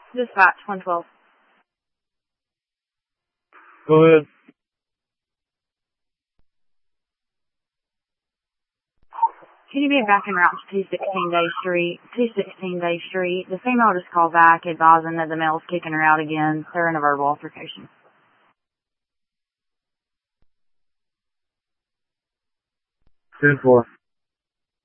Dispatch 112. Go ahead. Can you be back en route to 216 Day Street? The female just called back advising that the male's kicking her out again. They're in a verbal altercation. 10-4.